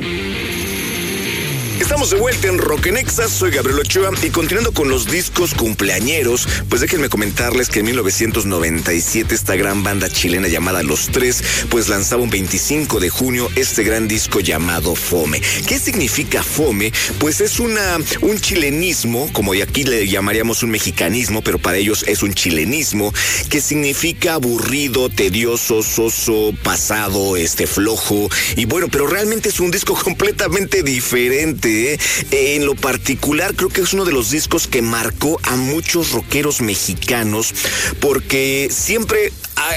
Estamos de vuelta en Rock en Exa, soy Gabriel Ochoa y continuando con los discos cumpleañeros, pues déjenme comentarles que en 1997 esta gran banda chilena llamada Los Tres, pues lanzaba un 25 de junio este gran disco llamado Fome. ¿Qué significa Fome? Pues es un chilenismo, como de aquí le llamaríamos un mexicanismo, pero para ellos es un chilenismo, que significa aburrido, tedioso, soso, pasado, flojo, y bueno, pero realmente es un disco completamente diferente. En lo particular, creo que es uno de los discos que marcó a muchos rockeros mexicanos, porque siempre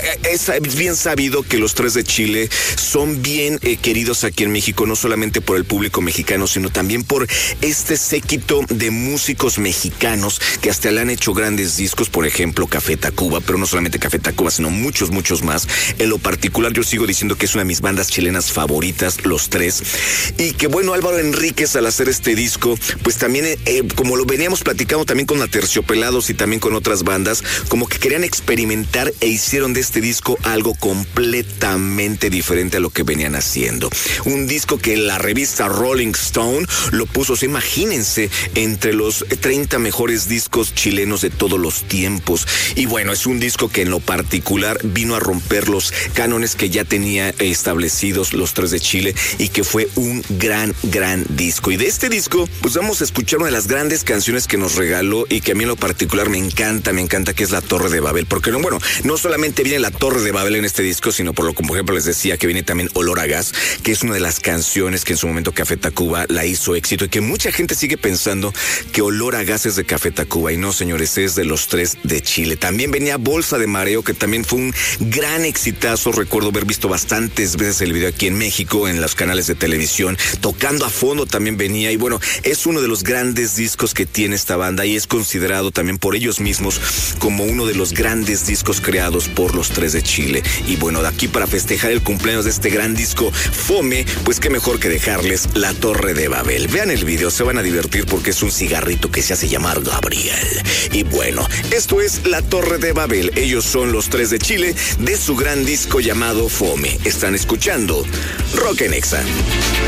es bien sabido que Los Tres de Chile son bien queridos aquí en México, no solamente por el público mexicano, sino también por este séquito de músicos mexicanos que hasta le han hecho grandes discos, por ejemplo, Café Tacuba, pero no solamente Café Tacuba, sino muchos más. En lo particular, yo sigo diciendo que es una de mis bandas chilenas favoritas, Los Tres, y que bueno, Álvaro Enríquez al hacer este disco, pues también, como lo veníamos platicando también con Aterciopelados y también con otras bandas, como que querían experimentar e hicieron de este disco algo completamente diferente a lo que venían haciendo. Un disco que la revista Rolling Stone lo puso, imagínense, entre los 30 mejores discos chilenos de todos los tiempos. Y bueno, es un disco que en lo particular vino a romper los cánones que ya tenía establecidos Los Tres de Chile y que fue un gran disco. Y de este disco, pues vamos a escuchar una de las grandes canciones que nos regaló y que a mí en lo particular me encanta, que es La Torre de Babel. Porque no solamente viene La Torre de Babel en este disco, sino por ejemplo les decía que viene también Olor a Gas, que es una de las canciones que en su momento Café Tacuba la hizo éxito y que mucha gente sigue pensando que Olor a Gas es de Café Tacuba y no, señores, es de Los Tres de Chile. También venía Bolsa de Mareo, que también fue un gran exitazo. Recuerdo haber visto bastantes veces el video aquí en México, en los canales de televisión. Tocando a Fondo también venía y bueno, es uno de los grandes discos que tiene esta banda y es considerado también por ellos mismos como uno de los grandes discos creados por Los Tres de Chile. Y bueno, de aquí para festejar el cumpleaños de este gran disco Fome, pues qué mejor que dejarles La Torre de Babel. Vean el video, se van a divertir porque es un cigarrito que se hace llamar Gabriel. Y bueno, esto es La Torre de Babel. Ellos son Los Tres de Chile de su gran disco llamado Fome. Están escuchando Rock en Exa.